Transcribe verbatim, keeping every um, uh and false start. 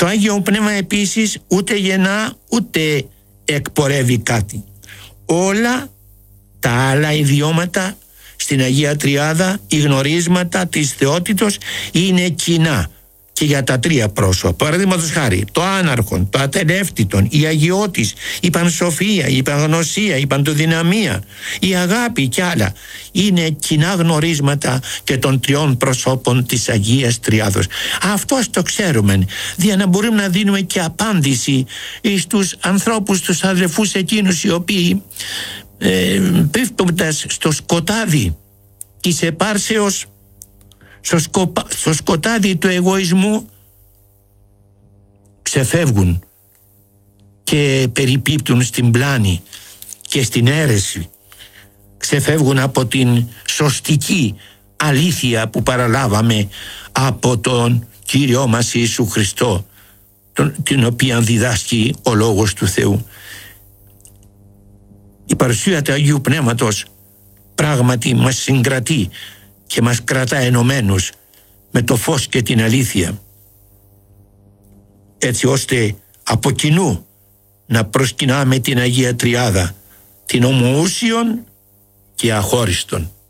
Το Άγιο Πνεύμα επίσης ούτε γεννά ούτε εκπορεύει κάτι. Όλα τα άλλα ιδιώματα στην Αγία Τριάδα, οι γνωρίσματα της θεότητος είναι κοινά και για τα τρία πρόσωπα. Παραδείγματος χάρη, το άναρχον, το ατελεύτητον, η αγιώτης, η πανσοφία, η παγνωσία, η παντοδυναμία, η αγάπη κι άλλα είναι κοινά γνωρίσματα και των τριών προσώπων της Αγίας Τριάδος. Αυτό το ξέρουμε, για να μπορούμε να δίνουμε και απάντηση στους ανθρώπους, τους αδελφούς εκείνους οι οποίοι ε, πέφτοντας στο σκοτάδι της επάρσεως, στο, σκοπα, στο σκοτάδι του εγωισμού, ξεφεύγουν και περιπίπτουν στην πλάνη και στην αίρεση, ξεφεύγουν από την σωστική αλήθεια που παραλάβαμε από τον Κύριό μας Ιησού Χριστό, τον, την οποία διδάσκει ο Λόγος του Θεού. Η παρουσία του Αγίου Πνεύματος πράγματι μας συγκρατεί και μας κρατά ενωμένους με το φως και την αλήθεια, έτσι ώστε από κοινού να προσκυνάμε την Αγία Τριάδα, την ομοούσιον και αχώριστον.